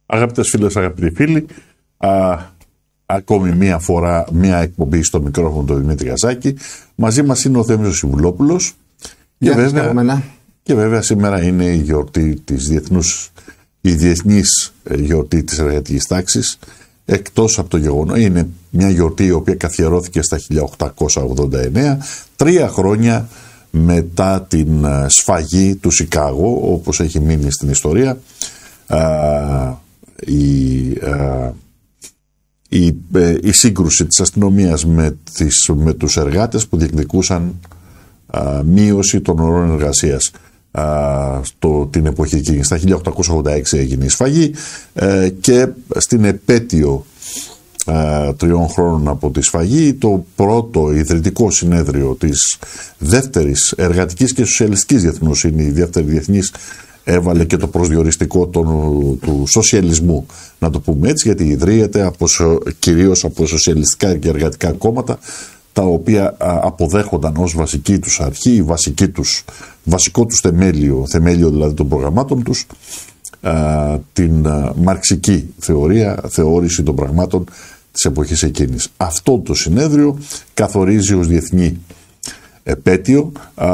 Αγαπητές φίλες, αγαπητοί φίλοι, ακόμη μία φορά μία εκπομπή στο μικρόφωνο του Δημήτρη Καζάκη. Μαζί μας είναι ο Θέμης ο Συμβουλόπουλος. Και βέβαια σήμερα είναι η γιορτή της η διεθνής γιορτή της εργατικής τάξης. Εκτός από το γεγονός, είναι μια γιορτή η οποία καθιερώθηκε στα 1889, 3 χρόνια μετά την σφαγή του Σικάγο, όπως έχει μείνει στην ιστορία. Η σύγκρουση της αστυνομίας με τους εργάτες που διεκδικούσαν μείωση των ωρών εργασίας την εποχή εκείνη. Στα 1886 έγινε η σφαγή και στην επέτειο 3 χρόνων από τη σφαγή, το πρώτο ιδρυτικό συνέδριο της δεύτερης εργατικής και σοσιαλιστικής διεθνούς, είναι η δεύτερη διεθνής, έβαλε και το προσδιοριστικό του σοσιαλισμού, να το πούμε έτσι, γιατί ιδρύεται κυρίως από σοσιαλιστικά και εργατικά κόμματα, τα οποία αποδέχονταν ως βασική τους αρχή, βασικό τους θεμέλιο δηλαδή των προγραμμάτων τους, την μαρξική θεώρηση των πραγμάτων της εποχής εκείνης. Αυτό το συνέδριο καθορίζει ως διεθνή επέτειο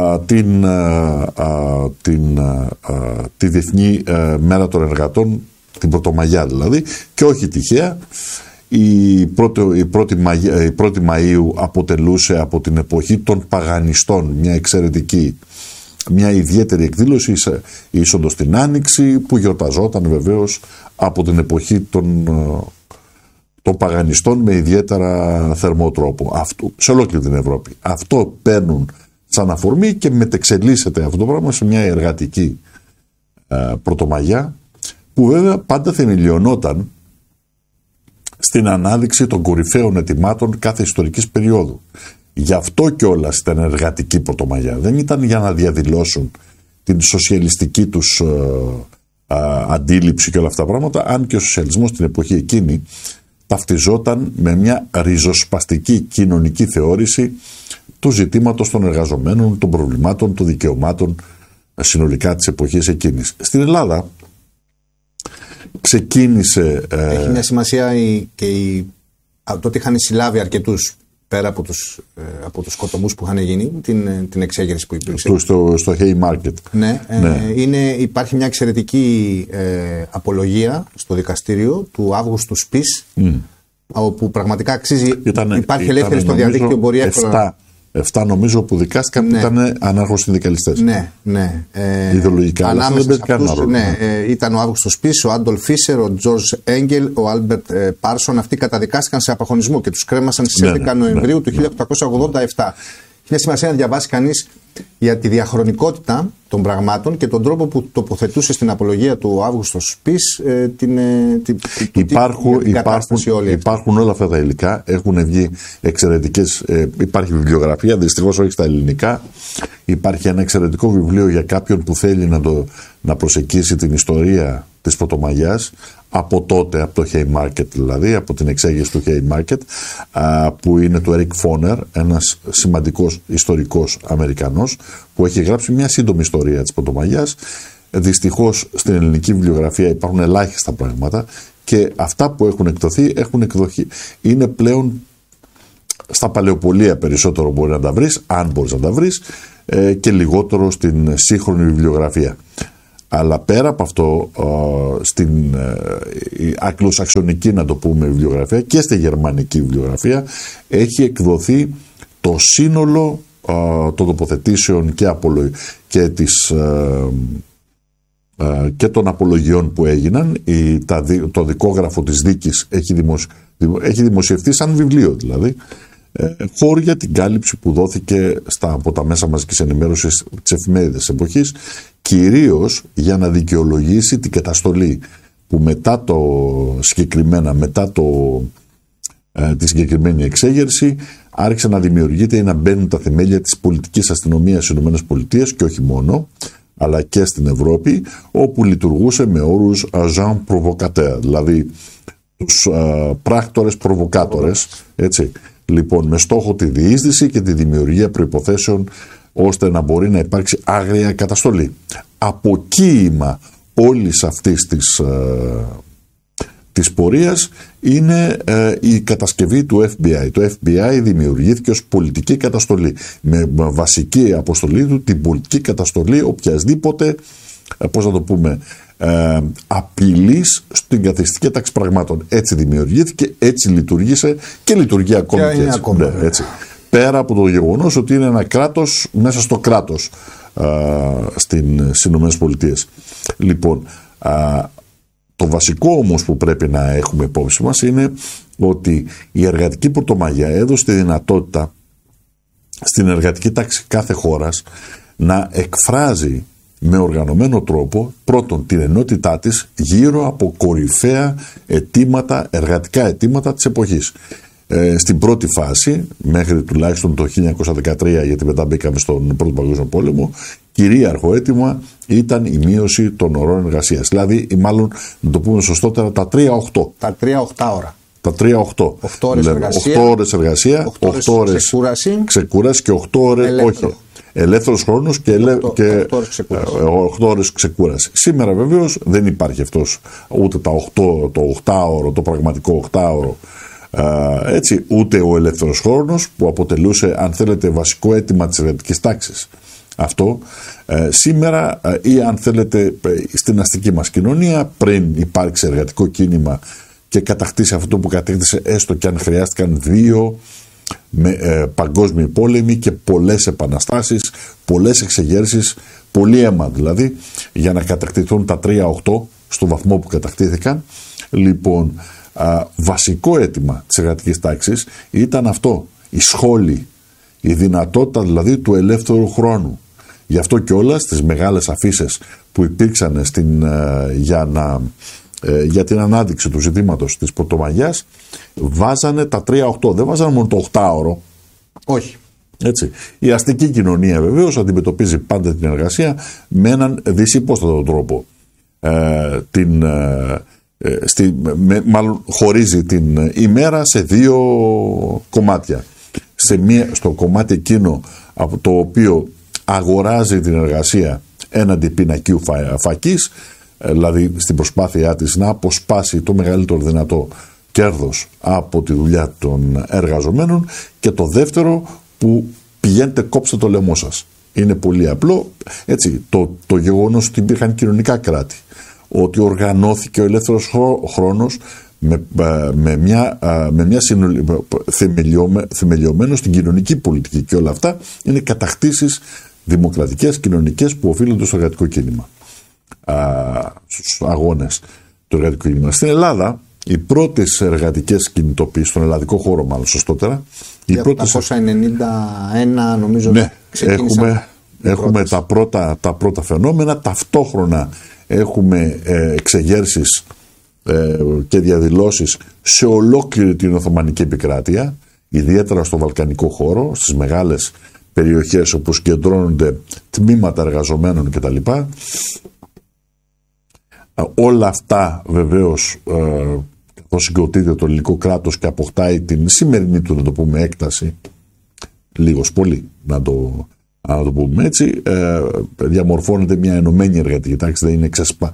τη Διεθνή Μέρα των Εργατών, την Πρωτομαγιά δηλαδή, και όχι τυχαία η 1η Μαΐου αποτελούσε από την εποχή των παγανιστών μια ιδιαίτερη εκδήλωση, είσοδος στην Άνοιξη, που γιορταζόταν βεβαίως από την εποχή των παγανιστών με ιδιαίτερα θερμό τρόπο, σε ολόκληρη την Ευρώπη. Αυτό παίρνουν σαν αφορμή και μετεξελίσσεται αυτό το πράγμα σε μια εργατική Πρωτομαγιά, που βέβαια πάντα θεμελιωνόταν στην ανάδειξη των κορυφαίων ετοιμάτων κάθε ιστορικής περίοδου. Γι' αυτό κιόλας ήταν εργατική Πρωτομαγιά. Δεν ήταν για να διαδηλώσουν την σοσιαλιστική τους αντίληψη και όλα αυτά τα πράγματα, αν και ο σοσιαλισμός στην εποχή εκείνη ταυτιζόταν με μια ριζοσπαστική κοινωνική θεώρηση του ζητήματος των εργαζομένων, των προβλημάτων, των δικαιωμάτων συνολικά της εποχής εκείνης. Στην Ελλάδα ξεκίνησε... Έχει μια σημασία τότε είχαν συλλάβει αρκετούς, πέρα από τους σκοτωμούς που είχαν γίνει, την εξέγερση που υπήρξε. Στο Haymarket. Ναι. Υπάρχει μια εξαιρετική απολογία στο δικαστήριο του Αύγουστου Σπις, όπου πραγματικά αξίζει, υπάρχει ελεύθερη στο διαδίκτυο, μπορεί εύκολα. 7 νομίζω που δικάστηκαν, που ήταν ανάρχο-συνδικαλιστές. Ναι. Ιδεολογικά. Ανάμεσα σε αυτούς, ήταν ο Αύγουστος Σπις, ο Άντολφ Φίσερ, ο Τζορτζ Έγγελ, ο Άλμπερτ Πάρσον. Αυτοί καταδικάστηκαν σε απαγχωνισμό και τους κρέμασαν στις 11 Νοεμβρίου του 1887. Έχει σημασία να διαβάσει κανείς για τη διαχρονικότητα των πραγμάτων και τον τρόπο που τοποθετούσε στην απολογία του Αύγουστος Σπις υπάρχουν όλα αυτά τα υλικά, έχουν βγει εξαιρετικές, υπάρχει βιβλιογραφία, δυστυχώς όχι στα ελληνικά. Υπάρχει ένα εξαιρετικό βιβλίο για κάποιον που θέλει να προσεγγίσει την ιστορία της Πρωτομαγιάς από τότε, από το Haymarket δηλαδή, από την εξέγερση του Haymarket, που είναι του Eric Foner, ένας σημαντικός ιστορικός Αμερικανός, που έχει γράψει μια σύντομη ιστορία της Πρωτομαγιάς. Δυστυχώς στην ελληνική βιβλιογραφία υπάρχουν ελάχιστα πράγματα και αυτά που έχουν εκδοθεί είναι πλέον στα παλαιοπολία, περισσότερο μπορεί να τα βρεις, αν μπορείς να τα βρεις, και λιγότερο στην σύγχρονη βιβλιογραφία. Αλλά πέρα από αυτό, στην αγγλοσαξονική, να το πούμε, βιβλιογραφία και στη γερμανική βιβλιογραφία έχει εκδοθεί το σύνολο των τοποθετήσεων και των απολογιών που έγιναν. Το δικόγραφο της δίκης έχει δημοσιευτεί σαν βιβλίο δηλαδή, χώρια την κάλυψη που δόθηκε από τα μέσα μαζικής ενημέρωσης της εφημερίδας εποχής, κυρίως για να δικαιολογήσει την καταστολή που μετά τη συγκεκριμένη εξέγερση άρχισε να δημιουργείται ή να μπαίνουν τα θεμέλια της πολιτικής αστυνομίας στις ΗΠΑ και όχι μόνο, αλλά και στην Ευρώπη, όπου λειτουργούσε με όρους agent provocateur, δηλαδή τους πράκτορες προβοκάτορες, έτσι. Λοιπόν, με στόχο τη διείσδυση και τη δημιουργία προϋποθέσεων ώστε να μπορεί να υπάρξει άγρια καταστολή. Αποκοίημα όλης αυτής της της πορείας είναι η κατασκευή του FBI. Το FBI δημιουργήθηκε ως πολιτική καταστολή, με βασική αποστολή του την πολιτική καταστολή οποιασδήποτε, πώς να το πούμε, απειλής στην καθιστική τάξη πραγμάτων. Έτσι δημιουργήθηκε, έτσι λειτουργήσε και λειτουργεί ακόμη και έτσι. Έτσι. Πέρα από το γεγονός ότι είναι ένα κράτος μέσα στο κράτος στις ΗΠΑ. Λοιπόν, το βασικό όμως που πρέπει να έχουμε υπόψη μας είναι ότι η εργατική πρωτομαγιά έδωσε τη δυνατότητα στην εργατική τάξη κάθε χώρας να εκφράζει με οργανωμένο τρόπο πρώτον την ενότητά της γύρω από κορυφαία αιτήματα, εργατικά αιτήματα της εποχής. Στην πρώτη φάση, μέχρι τουλάχιστον το 1913, γιατί μετά μπήκαμε στον Πρώτο Παγκόσμιο Πόλεμο, κυρίαρχο αίτημα ήταν η μείωση των ωρών εργασίας. Δηλαδή, ή μάλλον να το πούμε σωστότερα, τα 3-8. Τα 3-8 ώρα. Τα 3-8. 8 ώρες εργασία, 8 ώρες εργασία, 8 ώρες ξεκούραση και 8 ώρες. Όχι. Ελεύθερος χρόνος και 8 ώρες ξεκούραση. Σήμερα βεβαίως δεν υπάρχει αυτός ούτε το 8ωρο, το πραγματικό 8ωρο. Έτσι, ούτε ο ελεύθερος χρόνος που αποτελούσε, αν θέλετε, βασικό αίτημα της εργατικής τάξης. Αυτό σήμερα ή αν θέλετε στην αστική μας κοινωνία, πριν υπάρξει εργατικό κίνημα και κατακτήσει αυτό που κατέκτησε, έστω και αν χρειάστηκαν 2 παγκόσμιοι πόλεμοι και πολλές επαναστάσεις, πολλές εξεγέρσεις, πολύ αίμα δηλαδή, για να κατακτηθούν τα 3-8 στο βαθμό που κατακτήθηκαν. Λοιπόν, βασικό αίτημα της εργατικής τάξης ήταν αυτό, η σχόλη, η δυνατότητα δηλαδή του ελεύθερου χρόνου. Γι' αυτό και όλα στις μεγάλες αφίσες που υπήρξαν για την ανάδειξη του ζητήματος της πρωτομαγιάς, βάζανε τα 3-8, δεν βάζανε μόνο το 8ωρο. Όχι. Έτσι. Η αστική κοινωνία βεβαίως αντιμετωπίζει πάντα την εργασία με έναν δυσυπόστατο τρόπο. Μάλλον χωρίζει την ημέρα σε 2 κομμάτια. Στο κομμάτι εκείνο από το οποίο αγοράζει την εργασία έναντι πινακίου φακής, δηλαδή στην προσπάθειά της να αποσπάσει το μεγαλύτερο δυνατό κέρδος από τη δουλειά των εργαζομένων, και το δεύτερο που πηγαίνετε κόψτε το λαιμό σας. Είναι πολύ απλό. Έτσι, το γεγονός ότι υπήρχαν κοινωνικά κράτη, ότι οργανώθηκε ο ελεύθερος χρόνος με μια θεμελιωμένο στην κοινωνική πολιτική, και όλα αυτά είναι κατακτήσεις δημοκρατικές, κοινωνικές που οφείλονται στο εργατικό κίνημα, στους αγώνες του εργατικού κίνημα. Στην Ελλάδα, οι πρώτες εργατικές κινητοποιήσεις, στον ελληνικό χώρο μάλλον σωστότερα, οι 1891 νομίζω, ναι, έχουμε τα πρώτα φαινόμενα. Ταυτόχρονα έχουμε εξεγέρσεις και διαδηλώσεις σε ολόκληρη την Οθωμανική επικράτεια, ιδιαίτερα στο βαλκανικό χώρο, στις μεγάλες περιοχές όπου συγκεντρώνονται τμήματα εργαζομένων κτλ. Όλα αυτά βεβαίως, καθώς συγκροτείται το ελληνικό κράτος και αποκτάει την σημερινή του, να το πούμε, έκταση, λίγος πολύ να το πούμε έτσι, διαμορφώνεται μια ενωμένη εργατική τάξη, δεν είναι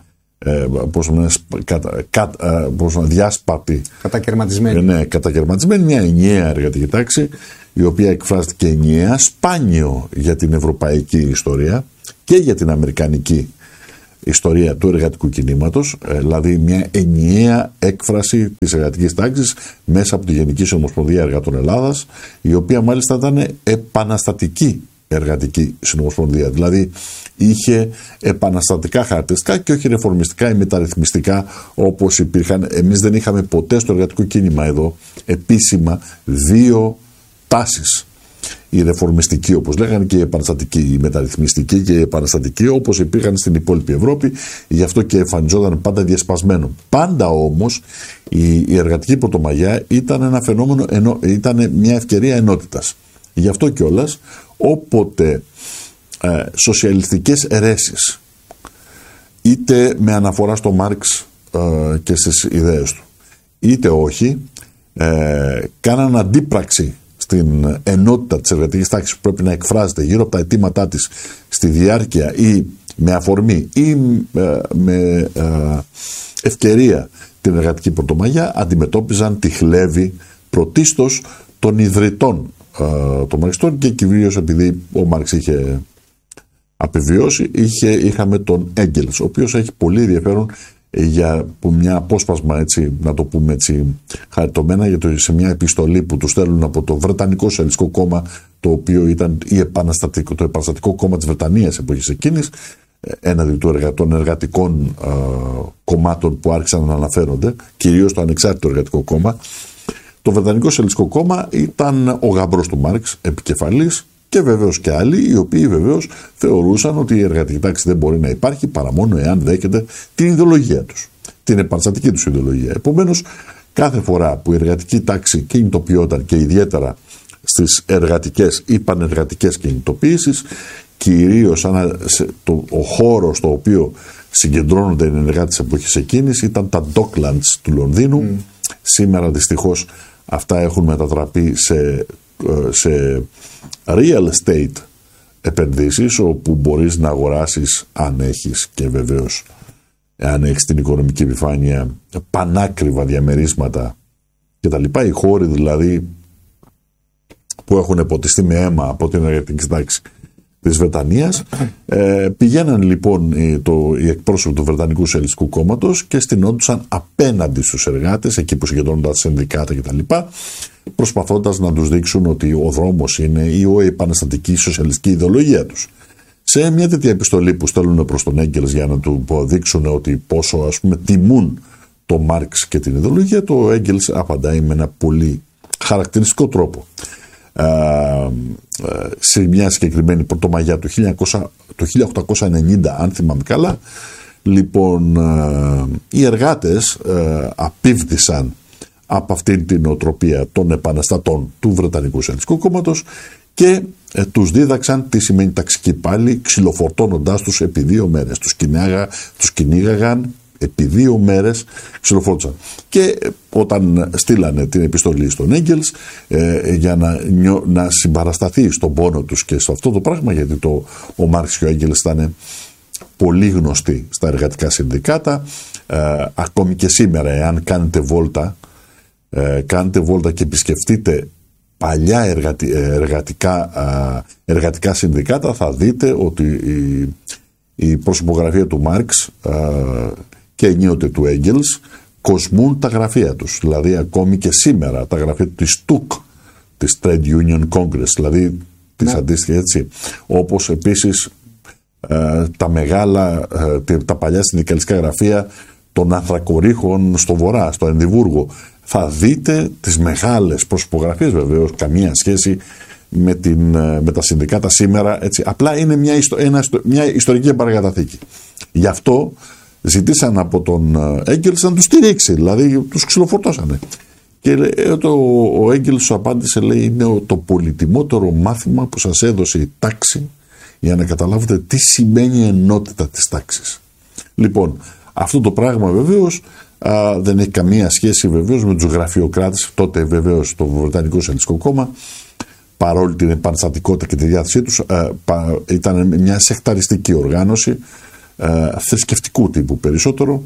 διάσπαρτη, κατακαιρματισμένη. Ναι, κατακαιρματισμένη, μια ενιαία εργατική τάξη, η οποία εκφράζεται και ενιαία, σπάνιο για την ευρωπαϊκή ιστορία και για την αμερικανική ιστορία του εργατικού κινήματος, δηλαδή μια ενιαία έκφραση της εργατικής τάξης μέσα από τη Γενική Συνομοσπονδία Εργατών Ελλάδας, η οποία μάλιστα ήταν επαναστατική εργατική συνομοσπονδία, δηλαδή είχε επαναστατικά χαρακτηριστικά και όχι ρεφορμιστικά ή μεταρρυθμιστικά όπως υπήρχαν. Εμείς δεν είχαμε ποτέ στο εργατικό κίνημα εδώ επίσημα 2 τάσεις. Η ρεφορμιστική, όπως λέγανε, και η επαναστατική, η μεταρρυθμιστική και η επαναστατική, όπως υπήρχαν στην υπόλοιπη Ευρώπη, γι' αυτό και εμφανιζόταν πάντα διασπασμένο. Πάντα όμως η εργατική πρωτομαγιά ήταν ένα φαινόμενο, ήταν μια ευκαιρία ενότητας. Γι' αυτό κιόλας, όποτε σοσιαλιστικές αιρέσεις, είτε με αναφορά στο Μάρξ και στις ιδέες του, είτε όχι, κάναν αντίπραξη στην ενότητα της εργατικής τάξης που πρέπει να εκφράζεται γύρω από τα αιτήματά της στη διάρκεια ή με αφορμή ή με ευκαιρία την εργατική πρωτομαγιά, αντιμετώπιζαν τη χλέβη πρωτίστως των ιδρυτών των Μαρξιστών, και κυρίως επειδή ο Μάρξ είχε απεβιώσει, είχαμε τον Έγκελς, ο οποίος έχει πολύ ενδιαφέρον για μια απόσπασμα, έτσι, να το πούμε έτσι χαριτωμένα, γιατί σε μια επιστολή που του στέλνουν από το Βρετανικό Σοσιαλιστικό Κόμμα, το οποίο ήταν το επαναστατικό κόμμα της Βρετανίας εποχής εκείνης, έναντι των εργατικών κομμάτων που άρχισαν να αναφέρονται, κυρίως το ανεξάρτητο εργατικό κόμμα. Το Βρετανικό Σοσιαλιστικό Κόμμα ήταν ο γαμπρός του Μάρξ, επικεφαλής, και βεβαίως και άλλοι, οι οποίοι βεβαίως θεωρούσαν ότι η εργατική τάξη δεν μπορεί να υπάρχει παρά μόνο εάν δέχεται την ιδεολογία τους, την επαναστατική τους ιδεολογία. Επομένως, κάθε φορά που η εργατική τάξη κινητοποιόταν, και ιδιαίτερα στις εργατικές ή πανεργατικές κινητοποιήσεις, κυρίως ο χώρος στο οποίο συγκεντρώνονται οι εργάτες της εποχής εκείνης ήταν τα Docklands του Λονδίνου. Σήμερα δυστυχώς αυτά έχουν μετατραπεί σε real estate επενδύσεις, όπου μπορείς να αγοράσεις, αν έχεις, και βεβαίως αν έχεις την οικονομική επιφάνεια, πανάκριβα διαμερίσματα κτλ. Οι χώροι δηλαδή που έχουν ποτιστεί με αίμα από την εργατική τάξη της Βρετανίας, πηγαίναν λοιπόν οι εκπρόσωποι του Βρετανικού Σοσιαλιστικού Κόμματος και στηνόντουσαν απέναντι στους εργάτες, εκεί που συγκεντρώνονταν τα συνδικάτα κτλ., προσπαθώντας να τους δείξουν ότι ο δρόμος είναι η επαναστατική σοσιαλιστική ιδεολογία τους. Σε μια τέτοια επιστολή που στέλνουν προς τον Έγκελς για να του δείξουν ότι πόσο, ας πούμε, τιμούν το Μάρξ και την ιδεολογία, το Έγκελς απαντάει με ένα πολύ χαρακτηριστικό τρόπο. Σε μια συγκεκριμένη πρωτομαγιά του 1890, αν θυμάμαι καλά, λοιπόν, οι εργάτες απίβδησαν από αυτήν την οτροπία των επαναστατών του Βρετανικού Σοσιαλιστικού Κόμματος και τους δίδαξαν τι σημαίνει ταξική πάλη, ξυλοφορτώνοντάς τους επί 2 μέρες. Τους κυνήγαγαν επί 2 μέρες, ξυλοφόρτωσαν. Και όταν στείλανε την επιστολή στον Έγκελς για να συμπαρασταθεί στον πόνο τους και σε αυτό το πράγμα, γιατί ο Μάρξ και ο Έγκελς ήταν πολύ γνωστοί στα εργατικά συνδικάτα, ακόμη και σήμερα, εάν κάνετε βόλτα και επισκεφτείτε παλιά εργατικά συνδικάτα, θα δείτε ότι η προσωπογραφία του Μάρξ και ενίοτε του Έγκελς κοσμούν τα γραφεία τους. Δηλαδή ακόμη και σήμερα τα γραφεία της TUC, της Trade Union Congress, δηλαδή της αντίστοιχης, έτσι, όπως επίσης τα παλιά συνδικαλιστικά γραφεία των ανθρακορίχων στο βορρά, στο Ενδιβούργο. Θα δείτε τις μεγάλες προσωπογραφίες, βεβαίως καμία σχέση με τα συνδικάτα σήμερα, έτσι. Απλά είναι μια ιστορική παρακαταθήκη. Γι' αυτό ζητήσαν από τον Έγκελς να τους στηρίξει, δηλαδή τους ξυλοφορτώσανε. Και ο Έγκελς σου απάντησε, λέει, είναι το πολυτιμότερο μάθημα που σας έδωσε η τάξη για να καταλάβετε τι σημαίνει ενότητα της τάξης. Λοιπόν, αυτό το πράγμα βεβαίως δεν έχει καμία σχέση βεβαίως με τους γραφειοκράτες. Τότε βεβαίως το Βρετανικό Σοσιαλιστικό Κόμμα, παρόλη την επαναστατικότητα και τη διάθεσή τους, ήταν μια σεκταριστική οργάνωση, θρησκευτικού τύπου περισσότερο,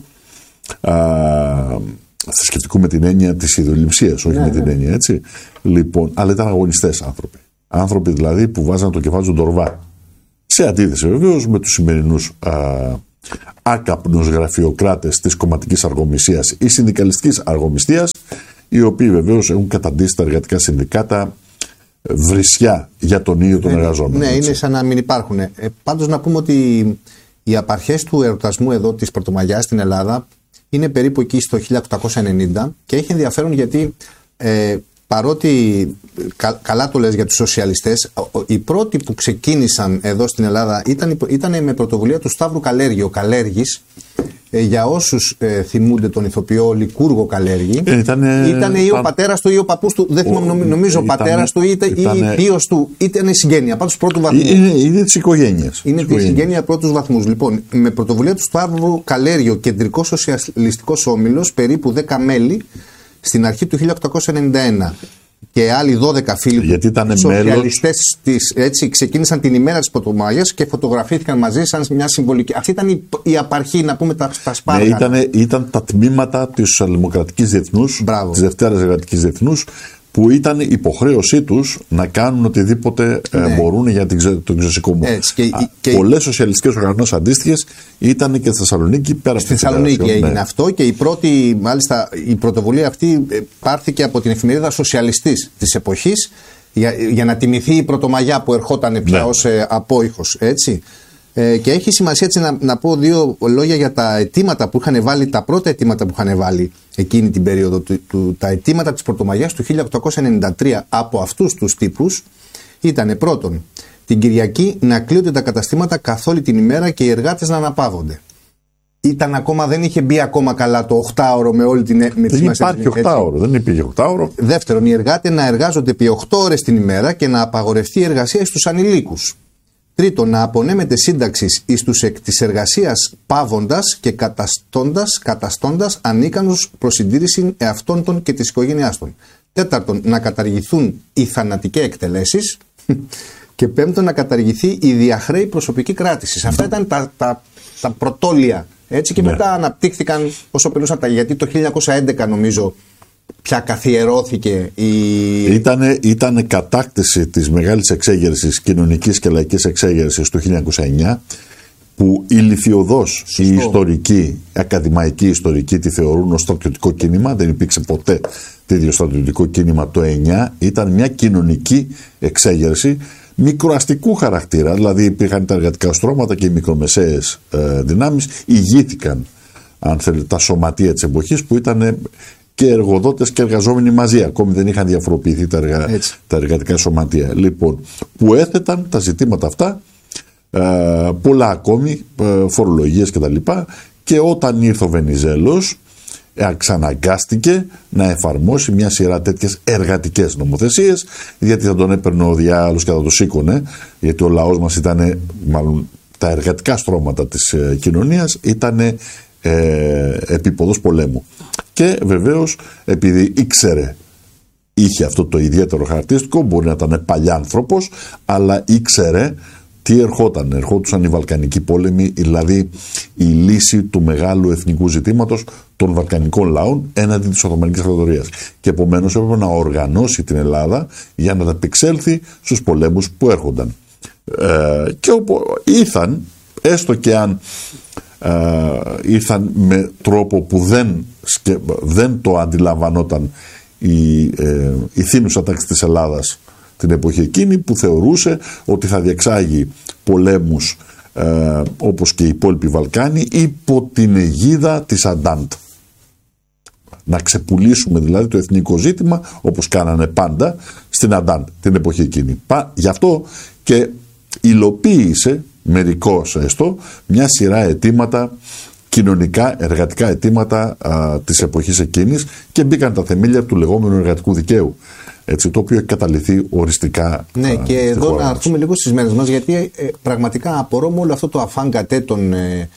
θρησκευτικού με την έννοια της ιδεολειψίας, όχι με την έννοια, έτσι. Λοιπόν, αλλά ήταν αγωνιστές άνθρωποι. Άνθρωποι δηλαδή που βάζαν το κεφάλι στον τορβά. Σε αντίθεση βεβαίως με τους σημερινούς άκαπνους γραφειοκράτες της κομματικής αργομιστίας ή συνδικαλιστικής αργομιστίας, οι οποίοι βεβαίως έχουν καταντήσει τα εργατικά συνδικάτα βρισιά για τον ίδιο τον εργαζόμενο. Ναι, είναι σαν να μην υπάρχουν. Πάντως να πούμε ότι οι απαρχές του εορτασμού εδώ της Πρωτομαγιάς στην Ελλάδα είναι περίπου εκεί στο 1890 και έχει ενδιαφέρον γιατί παρότι καλά το λες για τους σοσιαλιστές, οι πρώτοι που ξεκίνησαν εδώ στην Ελλάδα ήταν με πρωτοβουλία του Σταύρου Καλέργη. Ο Καλέργης, για όσους θυμούνται τον ηθοποιό Λικούργο Καλέργη, ήταν ή ο πατέρας του ή ο παππούς του, δεν θυμάμαι, νομίζω ο πατέρας του ή θείος του, ήταν η συγγένεια πάντως πρώτου βαθμού. Είναι της οικογένειας. Είναι τη συγγένεια πρώτους βαθμούς. Λοιπόν, με πρωτοβουλία του Σταύρου Καλέργη, ο Κεντρικός Σοσιαλιστικός Όμιλος, περίπου 10 μέλη, στην αρχή του 1891. και άλλοι 12 φίλοι γιατί του σοσιαλιστές έτσι ξεκίνησαν την ημέρα της Πρωτομαγιάς και φωτογραφήθηκαν μαζί σαν μια συμβολική. Αυτή ήταν η απαρχή, να πούμε, τα Σπάργανα. Ναι, ήταν τα τμήματα της Σοσιαλδημοκρατικής Διεθνούς, της Δευτέρας Εργατικής Διεθνούς, που ήταν υποχρέωσή τους να κάνουν οτιδήποτε μπορούν για τον εξωσυκωμό. Πολλές σοσιαλιστικές οργανώσεις αντίστοιχες ήταν και στη Θεσσαλονίκη. Στη Θεσσαλονίκη έγινε αυτό, και η πρώτη, μάλιστα, η πρωτοβουλία αυτή πάρθηκε από την εφημερίδα Σοσιαλιστής της εποχής, για να τιμηθεί η Πρωτομαγιά που ερχόταν πια ως απόϊχος, έτσι. Και έχει σημασία, έτσι, να πω δύο λόγια για τα αιτήματα που είχαν βάλει, τα πρώτα αιτήματα που είχαν βάλει εκείνη την περίοδο, τα αιτήματα της Πρωτομαγιάς του 1893 από αυτούς τους τύπους ήταν: πρώτον, την Κυριακή να κλείονται τα καταστήματα καθ' όλη την ημέρα και οι εργάτες να αναπαύονται. Δεν είχε μπει ακόμα καλά το 8ωρο με όλη την. Δεν υπάρχει 8ωρο, δεν υπήρχε 8ωρο. Δεύτερον, οι εργάτες να εργάζονται επί 8 ώρες την ημέρα και να απαγορευτεί η εργασία στους ανηλίκους. Τρίτον, να απονέμεται σύνταξη εις τους εκ της εργασίας πάβοντας και καταστώντας ανίκανους προς συντήρηση εαυτών των και της οικογένειάς των. Τέταρτον, να καταργηθούν οι θανατικές εκτελέσεις. Και πέμπτον, να καταργηθεί η διαχρέη προσωπική κράτηση. Αυτά ήταν τα πρωτόλια. Έτσι, και μετά αναπτύχθηκαν όσο περνούσαν γιατί το 1911 νομίζω πια καθιερώθηκε Ήταν κατάκτηση της μεγάλης εξέγερσης, κοινωνικής και λαϊκής εξέγερσης του 1909, που η λυθιωδώς, οι ιστορικοί, οι ακαδημαϊκοί ιστορικοί τη θεωρούν ως στρατιωτικό κίνημα. Δεν υπήρξε ποτέ τέτοιο στρατιωτικό κίνημα το 1909. Ήταν μια κοινωνική εξέγερση μικροαστικού χαρακτήρα, δηλαδή υπήρχαν τα εργατικά στρώματα και οι μικρομεσαίες δυνάμεις ηγήθηκαν, αν θέλετε, τα σωματεία της εποχής, που ήταν και εργοδότες και εργαζόμενοι μαζί. Ακόμη δεν είχαν διαφοροποιηθεί τα εργατικά σωματεία. Λοιπόν, που έθεταν τα ζητήματα αυτά, πολλά ακόμη, φορολογίες κτλ. Και όταν ήρθε ο Βενιζέλος, ξαναγκάστηκε να εφαρμόσει μια σειρά τέτοιες εργατικές νομοθεσίες, γιατί θα τον έπαιρνε ο διάολος και θα το σήκωνε, γιατί ο λαός μας ήταν, μάλλον τα εργατικά στρώματα της κοινωνίας ήταν επίποδος πολέμου. Και βεβαίως, επειδή είχε αυτό το ιδιαίτερο χαρακτηριστικό, μπορεί να ήταν παλιάνθρωπος, αλλά ήξερε τι ερχόντουσαν οι Βαλκανικοί πόλεμοι, δηλαδή η λύση του μεγάλου εθνικού ζητήματος των Βαλκανικών λαών έναντι της Οθωμανικής Αυτοκρατορίας. Και επομένως έπρεπε να οργανώσει την Ελλάδα για να ανταπεξέλθει στους πολέμους που έρχονταν. Και ήρθαν, έστω και αν ήρθαν με τρόπο που δεν το αντιλαμβανόταν η θύνουσα τάξη της Ελλάδας την εποχή εκείνη, που θεωρούσε ότι θα διεξάγει πολέμους όπως και οι υπόλοιποι Βαλκάνοι υπό την αιγίδα της Αντάντ. Να ξεπουλήσουμε δηλαδή το εθνικό ζήτημα, όπως κάνανε πάντα στην Αντάντ την εποχή εκείνη. Γι' αυτό και υλοποίησε μερικώς έστω μια σειρά αιτήματα, κοινωνικά, εργατικά αιτήματα της εποχής εκείνης, και μπήκαν τα θεμέλια του λεγόμενου εργατικού δικαίου, έτσι, το οποίο έχει καταληθεί οριστικά. Ναι, και εδώ να έρθουμε λίγο στις μέρες μας, γιατί πραγματικά απορώ με όλο αυτό το αφάνγκατέ των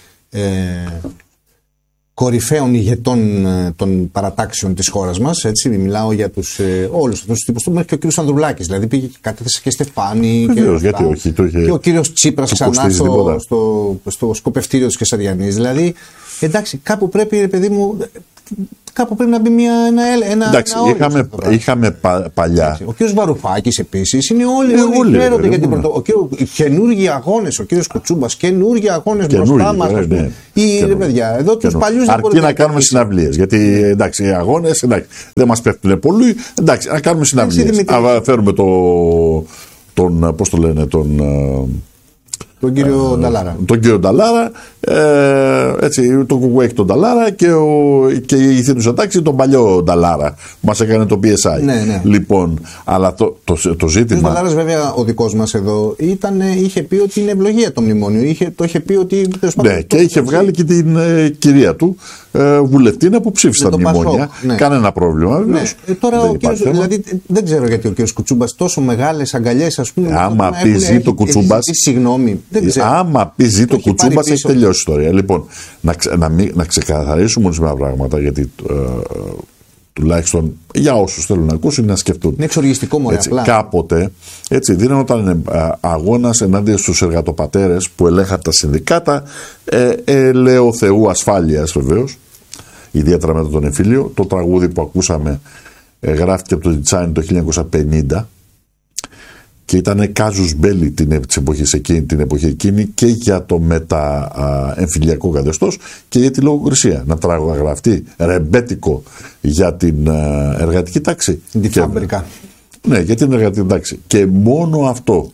κορυφαίων ηγετών των παρατάξεων της χώρας μας. Έτσι, μιλάω για όλους αυτούς τους τύπους, μέχρι και ο κύριος Ανδρουλάκης. Δηλαδή πήγε και κατέθεσε και Στεφάνη. Γιατί όχι, και ο κύριος Τσίπρας ξανά στο σκοπευτήριο της Κεσαριανής. Δηλαδή, εντάξει, κάπου πρέπει, παιδί μου, κάπου πρέπει να μπει ένα. Εντάξει, είχαμε παλιά. Ο κύριος Βαρουφάκης επίσης. Είναι όλοι χαίρονται για την πρωτοβουλία. Καινούργιοι αγώνες, ο κύριος Κουτσούμπας, καινούργιοι αγώνες μπροστά μας. Παιδιά, εδώ τους παλιούς. Αρκεί να κάνουμε συναυλίες. Γιατί εντάξει, οι αγώνες δεν μας πέφτουν πολύ. Εντάξει, να κάνουμε συναυλίες. Φέρουμε πώς το λένε, τον κύριο Νταλάρα. Τον κύριο Νταλάρα, έτσι, τον Κουκουέκ τον Νταλάρα και η θύνουσα τάξη τον παλιό Νταλάρα. Μας έκανε το PSI. Ναι. Λοιπόν, αλλά το ζήτημα. Ο Νταλάρας, βέβαια, ο δικός μας εδώ, είχε πει ότι είναι ευλογία το μνημόνιο. Το είχε πει ότι. Ναι, και είχε βγάλει και την κυρία του βουλευτήνα που ψήφισε τα μνημόνια. Ναι. Κανένα πρόβλημα. Ναι. Τώρα ο κύριος, δηλαδή, δεν ξέρω γιατί ο κύριος Κουτσούμπας τόσο μεγάλες αγκαλιές, ας πούμε. Άμα πει ζήτω Κουτσούμπας. Συγγνώμη. Άμα πει ζήτω Κουτσούμπας, έχει τελειώσει η ιστορία. Λοιπόν, να ξεκαθαρίσουμε ορισμένα πράγματα, γιατί τουλάχιστον για όσους θέλουν να ακούσουν, να σκεφτούν. Είναι εξοργιστικό μόνο απλά. Κάποτε δίνονταν αγώνας ενάντια στους εργατοπατέρες που ελέγχαν τα συνδικάτα, λέω Θεού ασφάλειας βεβαίως, ιδιαίτερα μετά τον εμφύλιο. Το τραγούδι που ακούσαμε γράφτηκε από το Τζιτσάνι το 1950 και ήταν κάζους μπέλι την εποχή εκείνη και για το μεταεμφυλιακό καθεστώς και για τη λογοκρισία. Να τραγουδαγραφτεί ρεμπέτικο για την εργατική τάξη. Τη φάμπρικα. Ναι, για την εργατική τάξη. Και μόνο αυτό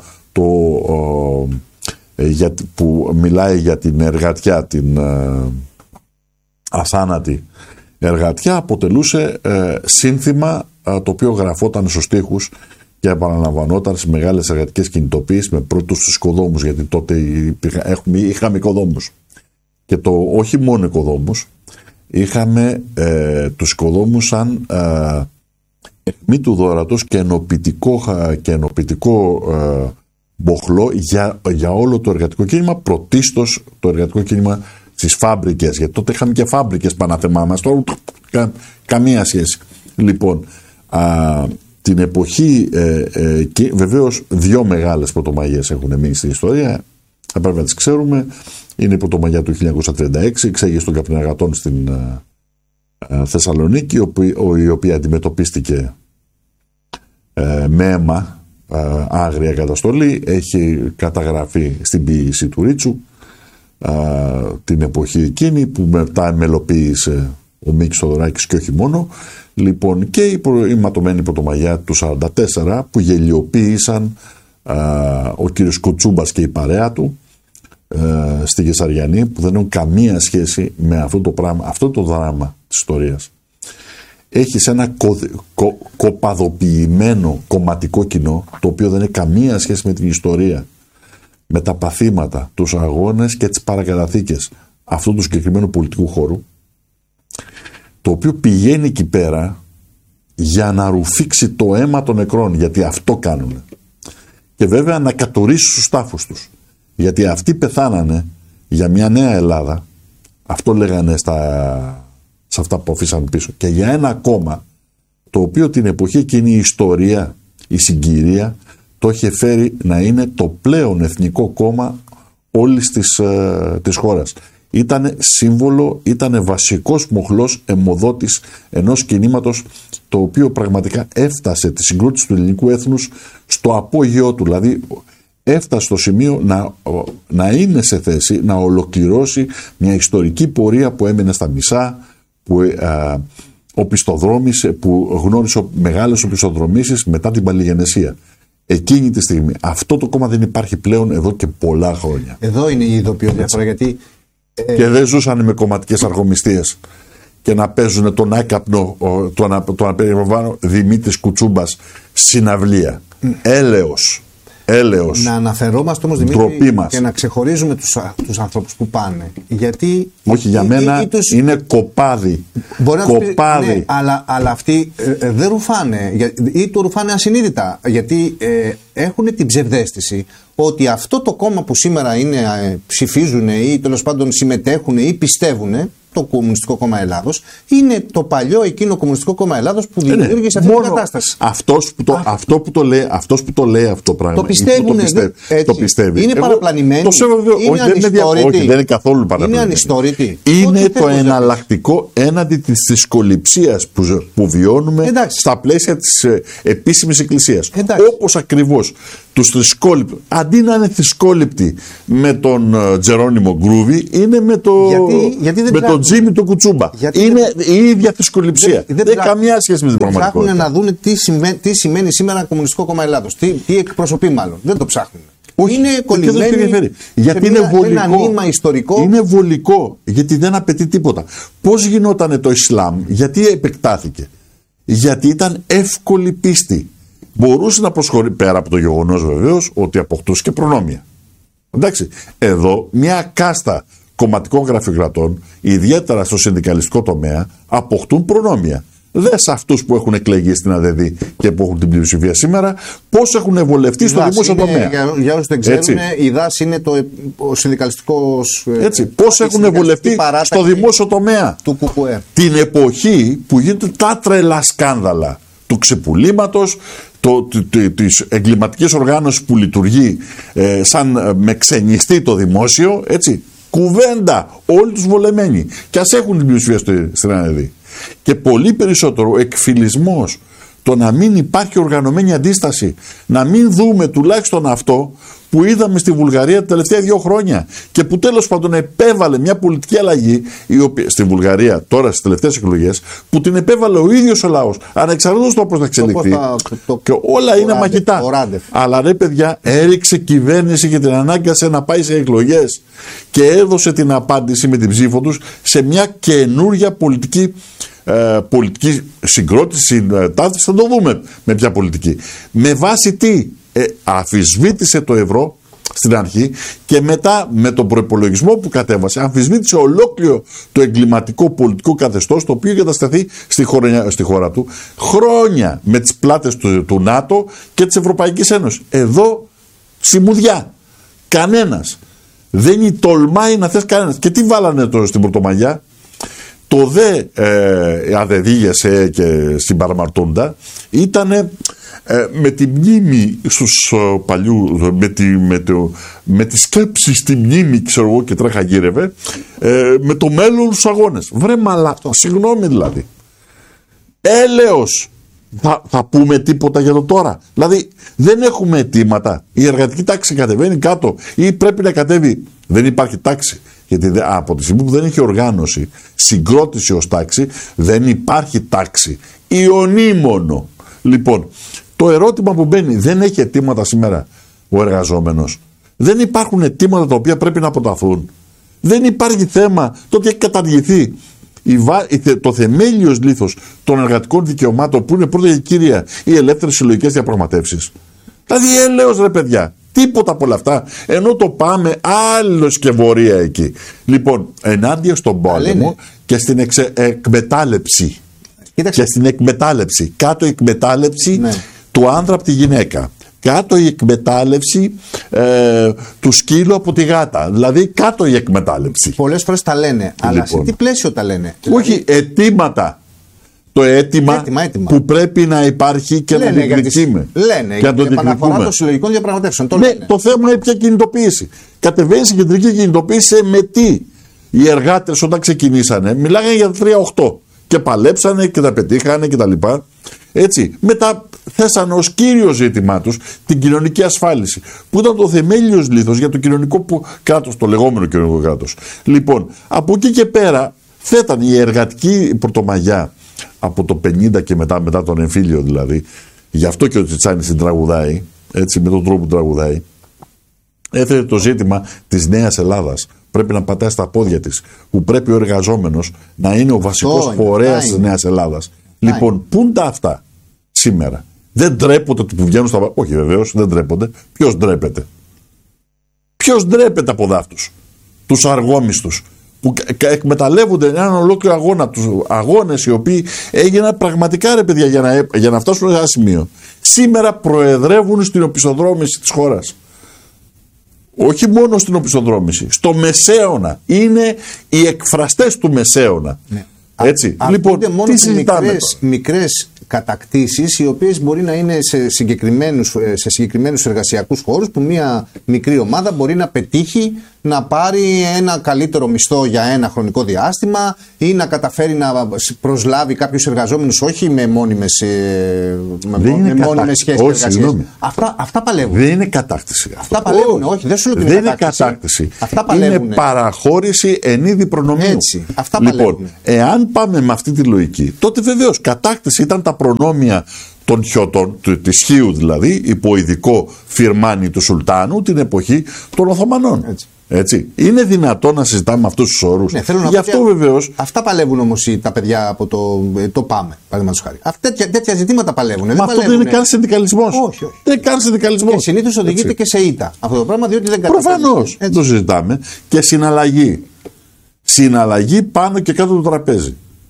που μιλάει για την εργατιά, την αθάνατη εργατιά, αποτελούσε σύνθημα το οποίο γραφόταν στους στίχους και επαναλαμβανόταν στις μεγάλες εργατικές κινητοποιήσεις με πρώτους τους οικοδόμους, γιατί τότε είχαμε οικοδόμους. Και όχι μόνο οικοδόμους, είχαμε τους οικοδόμους σαν αιχμή του δώρατος και ενοποιητικό μποχλό για όλο το εργατικό κίνημα, πρωτίστως το εργατικό κίνημα στις φάμπρικες, γιατί τότε είχαμε και φάμπρικες παναθεμά μας, τώρα καμία σχέση. Λοιπόν, την εποχή βεβαίως δύο μεγάλες πρωτομαγίες έχουν μείνει στην ιστορία, θα πρέπει να τις ξέρουμε. Είναι η πρωτομαγιά του 1936, εξέγερση των καπνεργατών στην Θεσσαλονίκη, η οποία αντιμετωπίστηκε με αίμα, άγρια καταστολή. Έχει καταγραφεί στην ποίηση του Ρίτσου την εποχή εκείνη, που μετά μελοποίησε ο Μίκης Θοδωράκης και όχι μόνο. Λοιπόν, και η ματωμένη πρωτομαγιά του 1944 που γελιοποίησαν ο κύριος Κοτσούμπας και η παρέα του στη Κεσαριανή, που δεν έχουν καμία σχέση με αυτό το πράγμα, αυτό το δράμα της ιστορίας. Έχεις ένα κοπαδοποιημένο κομματικό κοινό, το οποίο δεν έχει καμία σχέση με την ιστορία, με τα παθήματα, τους αγώνες και τις παρακαταθήκες αυτού του συγκεκριμένου πολιτικού χώρου, το οποίο πηγαίνει εκεί πέρα για να ρουφήξει το αίμα των νεκρών, γιατί αυτό κάνουν. Και βέβαια να κατορίσει στους τάφους τους, γιατί αυτοί πεθάνανε για μια νέα Ελλάδα, αυτό λέγανε σε αυτά που αφήσαν πίσω, και για ένα κόμμα το οποίο την εποχή εκείνη η ιστορία, η συγκυρία το είχε φέρει να είναι το πλέον εθνικό κόμμα όλης της χώρας. Ήτανε σύμβολο, ήτανε βασικός μοχλός αιμοδότης ενός κινήματος, το οποίο πραγματικά έφτασε τη συγκρότηση του ελληνικού έθνους στο απόγειό του. Δηλαδή έφτασε στο σημείο να είναι σε θέση να ολοκληρώσει μια ιστορική πορεία που έμενε στα μισά, που οπισθοδρόμησε, που γνώρισε μεγάλες οπισθοδρομήσεις μετά την Παλιγενεσία. Εκείνη τη στιγμή. Αυτό το κόμμα δεν υπάρχει πλέον εδώ και πολλά χρόνια. Εδώ είναι η ειδοποιώ διαφορά, γιατί και δεν ζούσαν με κομματικές αρχομιστίες και να παίζουν τον άκαπνο, τον απεριμβάνω Δημήτρης Κουτσούμπας συναυλία. Έλεος. Να αναφερόμαστε όμως, Δημήτρη, και να ξεχωρίζουμε τους ανθρώπους που πάνε. Γιατί όχι, για μένα είναι κοπάδι. Μπορεί να κοπάδι. Ναι, αλλά αυτοί δεν ρουφάνε, ή το ρουφάνε ασυνείδητα, γιατί έχουν την ψευδαίσθηση ότι αυτό το κόμμα που σήμερα ψηφίζουν ή τέλος πάντων συμμετέχουν ή πιστεύουν, το Κομμουνιστικό Κόμμα Ελλάδος, είναι το παλιό εκείνο Κομμουνιστικό Κόμμα Ελλάδος που δημιούργησε αυτή την κατάσταση. Αυτός που το λέει αυτό το πράγμα. Το πιστεύουν. Το πιστεύει. Είναι παραπλανημένοι. Όχι, δεν είναι καθόλου παραπλανημένοι. Είναι ανιστόρητοι. Είναι το εναλλακτικό έναντι της θρησκοληψίας που βιώνουμε στα πλαίσια της επίσημης εκκλησίας. Όπως ακριβώς τους θρησκόληπτους, αντί να είναι θρησκόληπτοι με τον Τζερόνιμο Γκρούβι, είναι με τον Τζίμι του Κουτσούμπα. Είναι η ίδια θρησκοληψία. Δεν έχει καμία σχέση με την πραγματικότητα. Ψάχνουν να δουν τι σημαίνει σήμερα Κομμουνιστικό Κόμμα Ελλάδος. Τι εκπροσωπεί, μάλλον. Δεν το ψάχνουν. Όχι, είναι κολλημένοι. Γιατί είναι βολικό. Ένα νήμα ιστορικό. Είναι βολικό. Γιατί δεν απαιτεί τίποτα. Πώς γινόταν το Ισλάμ, γιατί επεκτάθηκε? Γιατί ήταν εύκολη πίστη. Μπορούσε να προσχωρεί, πέρα από το γεγονός βεβαίως ότι αποκτούσε και προνόμια. Εντάξει, εδώ μια κάστα κομματικών γραφειοκρατών, ιδιαίτερα στο συνδικαλιστικό τομέα, αποκτούν προνόμια. Δες αυτούς που έχουν εκλεγεί στην ΑΔΔ και που έχουν την πλειοψηφία σήμερα, πώς έχουν βολευτεί στο δημόσιο τομέα. Για όσους δεν ξέρουν, η ΔΑΣ είναι ο συνδικαλιστικός. Έτσι, πώς έχουν βολευτεί στο δημόσιο τομέα. Του ΚΚΕ. Την εποχή που γίνονται τα τρελά σκάνδαλα του ξεπουλήματος, της εγκληματικής οργάνωσης που λειτουργεί σαν με ξενιστή το δημόσιο, έτσι. Κουβέντα, όλοι τους βολεμένοι. Και ας έχουν την πλειοψηφία στην ΑΔΔ. Και πολύ περισσότερο εκφυλισμός, το να μην υπάρχει οργανωμένη αντίσταση, να μην δούμε τουλάχιστον αυτό που είδαμε στη Βουλγαρία τα τελευταία 2 χρόνια και που τέλος πάντων επέβαλε μια πολιτική αλλαγή, η οποία, στη Βουλγαρία τώρα στις τελευταίες εκλογές, που την επέβαλε ο ίδιος ο λαός, ανεξαρτήτως το πώς θα εξελιχθεί. Και όλα είναι μαχητά. Αλλά ρε παιδιά, έριξε κυβέρνηση και την ανάγκασε να πάει σε εκλογές και έδωσε την απάντηση με την ψήφο τους σε μια καινούρια πολιτική συγκρότηση, ταύτιση, θα το δούμε με ποια πολιτική. Με βάση τι? Αμφισβήτησε το ευρώ στην αρχή και μετά με τον προϋπολογισμό που κατέβασε αμφισβήτησε ολόκληρο το εγκληματικό πολιτικό καθεστώς, το οποίο είχε κατασταθεί στη χώρα του χρόνια με τις πλάτες του ΝΑΤΟ και της Ευρωπαϊκής Ένωσης. Εδώ σημουδιά κανένας δεν τολμάει να θες κανένας. Και τι βάλανε τώρα στην Πρωτομαγιά? Το δε αδεδίγεσαι και στην Παραμαρτούντα ήταν με τη μνήμη στους παλιού, με τη σκέψη στη μνήμη, ξέρω εγώ, και τρέχα γύρευε, με το μέλλον στους αγώνες. Βρε μαλάκα, συγγνώμη δηλαδή. Έλεος. Θα πούμε τίποτα για το τώρα? Δηλαδή δεν έχουμε αιτήματα. Η εργατική τάξη κατεβαίνει κάτω ή πρέπει να κατέβει? Δεν υπάρχει τάξη. Γιατί από τη στιγμή που δεν έχει οργάνωση, συγκρότηση ως τάξη, δεν υπάρχει τάξη. Ιονίμονο. Λοιπόν, το ερώτημα που μπαίνει, δεν έχει αιτήματα σήμερα ο εργαζόμενος? Δεν υπάρχουν αιτήματα τα οποία πρέπει να αποταθούν? Δεν υπάρχει θέμα το ότι έχει καταργηθεί το θεμέλιος λίθος των εργατικών δικαιωμάτων, που είναι πρώτα και κύρια οι ελεύθερες συλλογικές διαπραγματεύσεις. Δηλαδή έλεος ρε παιδιά, τίποτα από όλα αυτά, ενώ το πάμε άλλο σκευωρία εκεί. Λοιπόν, ενάντια στον πόλεμο και στην εκμετάλλευση. Και στην εκμετάλλευση, κάτω η εκμετάλλευση του άνδρα από τη γυναίκα, κάτω η εκμετάλλευση του σκύλου από τη γάτα. Δηλαδή κάτω η εκμετάλλευση. Πολλές φορές τα λένε, λοιπόν, αλλά σε τι πλαίσιο τα λένε? Όχι, αιτήματα. Το αίτημα που πρέπει να υπάρχει και να διεκδικούμε. Λένε για την επαναφορά των συλλογικών διαπραγματεύσεων. Το θέμα είναι ποια κινητοποίηση. Κατεβαίνει στην κεντρική κινητοποίηση με τι? Οι εργάτες όταν ξεκινήσανε μιλάγανε για 3-8 και παλέψανε και τα πετύχανε κτλ. Έτσι. Μετά θέσανε ως κύριο ζήτημά τους την κοινωνική ασφάλιση, που ήταν το θεμέλιος λίθος για το κοινωνικό κράτος, το λεγόμενο κοινωνικό κράτος. Λοιπόν, από εκεί και πέρα θέτανε η εργατική Πρωτομαγιά από το 50 και μετά τον εμφύλιο δηλαδή, γι' αυτό και ο Τσιτσάνης την τραγουδάει, έτσι, με τον τρόπο που τραγουδάει, έθετε το ζήτημα της Νέας Ελλάδας. Πρέπει να πατάει στα πόδια της, που πρέπει ο εργαζόμενος να είναι ο βασικός φορέας της Νέας Ελλάδας. Λοιπόν, πού είναι τα αυτά σήμερα? Δεν ντρέπονται που βγαίνουν στα... Όχι βεβαίως, δεν ντρέπονται. Ποιος ντρέπεται? Ποιος ντρέπεται από δάφτους? Τους αργόμιστους που εκμεταλλεύονται έναν ολόκληρο αγώνα, τους αγώνες οι οποίοι έγιναν πραγματικά ρε παιδιά για να φτάσουν σε ένα σημείο. Σήμερα προεδρεύουν στην οπισθοδρόμηση της χώρας. Όχι μόνο στην οπισθοδρόμηση, στο μεσαίωνα. Είναι οι εκφραστές του μεσαίωνα. Ναι. Έτσι. Λοιπόν, τι συζητάμε? Μικρές κατακτήσεις, οι οποίες μπορεί να είναι σε συγκεκριμένους εργασιακούς χώρους, που μια μικρή ομάδα μπορεί να πετύχει να πάρει ένα καλύτερο μισθό για ένα χρονικό διάστημα ή να καταφέρει να προσλάβει κάποιους εργαζόμενους, όχι με μόνιμες σχέσεις εργασίας. Αυτά παλεύουν. Δεν είναι κατάκτηση. Αυτά παλεύουν. Όχι, δεν σου λέω ότι είναι κατάκτηση. Αυτά παλεύουν. Είναι παραχώρηση εν είδη προνομίου. Έτσι. Αυτά παλεύουν. Λοιπόν, εάν πάμε με αυτή τη λογική, τότε βεβαίως κατάκτηση ήταν τα προνόμια των Χιώτων, της Χίου δηλαδή, υπό ειδικό φιρμάνι του Σουλτάνου την εποχή των Οθωμανών. Έτσι. Είναι δυνατόν να συζητάμε αυτούς τους όρους? Ναι, γι' αυτό βεβαίως. Αυτά παλεύουν όμως τα παιδιά από το ΠΑΜΕ, παραδείγματος χάρη. Τέτοια ζητήματα παλεύουν. Μα αυτό δεν είναι καν συνδικαλισμός. Όχι. Δεν είναι καν συνδικαλισμός. Και συνήθως οδηγείται και σε ήττα αυτό το πράγμα, διότι δεν καταφέρει. Προφανώς. Το συζητάμε. Και συναλλαγή. Συναλλαγή πάνω και κάτω του τραπέζι.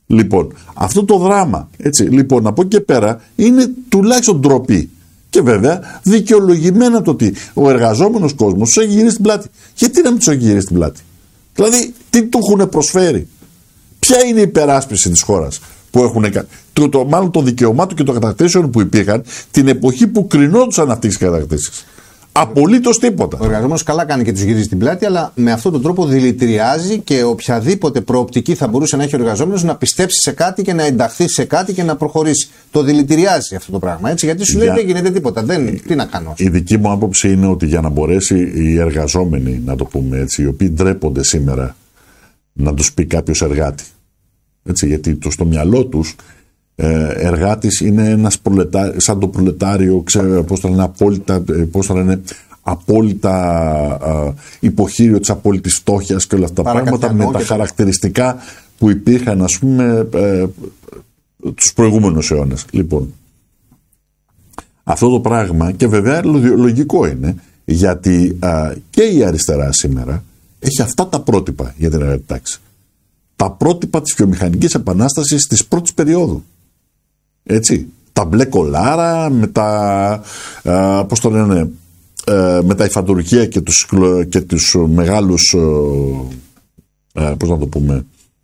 Λοιπόν, αυτό το δράμα, έτσι, λοιπόν, από εκεί και πέρα είναι τουλάχιστον ντροπή. Και βέβαια δικαιολογημένα το ότι ο εργαζόμενος κόσμος τους έχει γυρίσει την πλάτη. Γιατί να μην τους έχει γυρίσει την πλάτη? Δηλαδή, τι του έχουν προσφέρει? Ποια είναι η υπεράσπιση της χώρας που έχουν κάνει? Μάλλον των δικαιωμάτων και των κατακτήσεων που υπήρχαν την εποχή που κρινόντουσαν αυτές οι κατακτήσεις. Απολύτως τίποτα. Ο εργαζόμενος καλά κάνει και τους γυρίζει την πλάτη, αλλά με αυτόν τον τρόπο δηλητηριάζει και οποιαδήποτε προοπτική θα μπορούσε να έχει ο εργαζόμενος να πιστέψει σε κάτι και να ενταχθεί σε κάτι και να προχωρήσει. Το δηλητηριάζει αυτό το πράγμα. Έτσι, γιατί σου λέει δεν γίνεται τίποτα. Τι να κάνω? Η δική μου άποψη είναι ότι για να μπορέσει οι εργαζόμενοι, να το πούμε έτσι, οι οποίοι ντρέπονται σήμερα να τους πει κάποιος εργάτη. Έτσι, γιατί στο μυαλό τους εργάτης είναι ένας σαν το προλετάριο, πώς το λένε, απόλυτα υποχείριο της απόλυτης φτώχειας και όλα αυτά τα πράγματα με τα χαρακτηριστικά που υπήρχαν, ας πούμε, τους προηγούμενους αιώνες. Λοιπόν, αυτό το πράγμα, και βέβαια λογικό είναι, γιατί και η αριστερά σήμερα έχει αυτά τα πρότυπα για την εργατική τάξη. Τα πρότυπα της βιομηχανικής επανάστασης της πρώτης περίοδου. Έτσι, τα μπλε κολάρα με τα, πώς το λένε, με τα υφαντουργία και τους μεγάλους, πώς να το πούμε,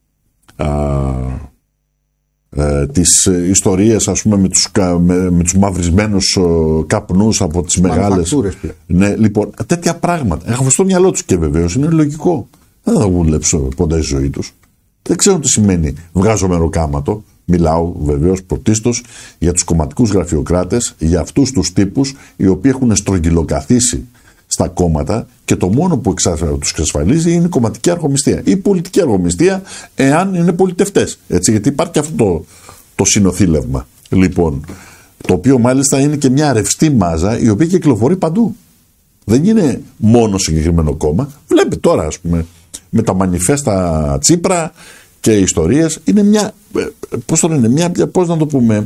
τις ιστορίες, ας πούμε, με τους μαυρισμένους καπνούς από τις μεγάλες. Ναι, λοιπόν, τέτοια πράγματα έχω στο μυαλό τους και βεβαίως είναι λογικό. Δεν θα δουλέψω ποτέ στη ζωή τους. Δεν ξέρω τι σημαίνει βγάζω μεροκάματο. Μιλάω βεβαίως πρωτίστως για τους κομματικούς γραφειοκράτες, για αυτούς τους τύπους οι οποίοι έχουν στρογγυλοκαθίσει στα κόμματα και το μόνο που τους εξασφαλίζει είναι η κομματική αρχομιστία ή η πολιτική αρχομιστία, εάν είναι πολιτευτές. Έτσι, γιατί υπάρχει αυτό το συνοθήλευμα. Λοιπόν, το οποίο μάλιστα είναι και μια ρευστή μάζα η οποία κυκλοφορεί παντού. Δεν είναι μόνο συγκεκριμένο κόμμα. Βλέπετε τώρα, ας πούμε, με τα μανιφέστα Τσίπρα και οι ιστορίες, είναι μια, πώς να το πούμε,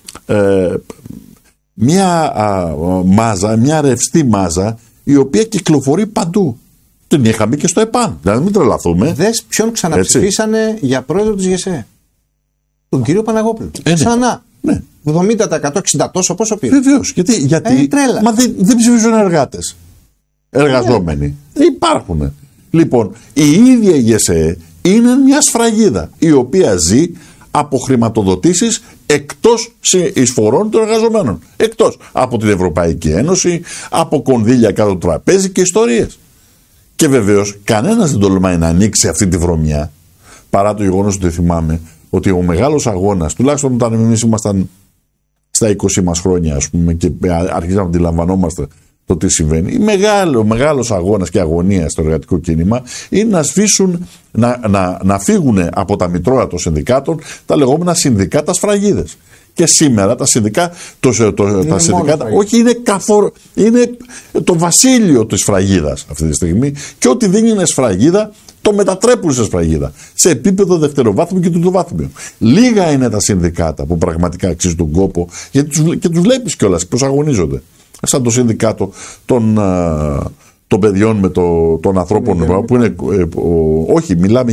μια μάζα, μια ρευστή μάζα η οποία κυκλοφορεί παντού. Την είχαμε και στο ΕΠΑΝ. Δηλαδή μην τρελαθούμε. Δες ποιον ξαναψηφίσανε για πρόεδρο της ΓΕΣΕ? Τον κύριο Παναγόπουλο. Ξανά. Ναι. 70%, 60% τόσο πόσο πήρε? Βεβαίως. Γιατί τρέλα. Μα δεν ψηφίζουν εργάτες. Εργαζόμενοι. Δεν υπάρχουν. Λοιπόν, η ίδια η ΓΕΣΕ είναι μια σφραγίδα η οποία ζει από χρηματοδοτήσεις εκτός εισφορών των εργαζομένων. Εκτός από την Ευρωπαϊκή Ένωση, από κονδύλια κάτω το τραπέζι και ιστορίες. Και βεβαίως κανένας δεν τολμάει να ανοίξει αυτή τη βρωμιά, παρά το γεγονός ότι θυμάμαι ότι ο μεγάλος αγώνας, τουλάχιστον όταν εμείς ήμασταν στα 20 μας χρόνια, ας πούμε, και αρχίσαμε να αντιλαμβανόμαστε το τι συμβαίνει. Ο μεγάλος αγώνας και αγωνία στο εργατικό κίνημα είναι να σβήσουν, να φύγουν από τα μητρώα των συνδικάτων τα λεγόμενα συνδικάτα σφραγίδες. Και σήμερα τα συνδικάτα, όχι, είναι το βασίλειο της σφραγίδας αυτή τη στιγμή, και ό,τι δεν είναι σφραγίδα το μετατρέπουν σε σφραγίδα σε επίπεδο δευτεροβάθμιο και τριτοβάθμιο. Λίγα είναι τα συνδικάτα που πραγματικά αξίζουν τον κόπο, γιατί και τους βλέπεις κιόλας πώς αγωνίζονται. Σαν το συνδικάτο των παιδιών με των ανθρώπων που είναι, όχι, μιλάμε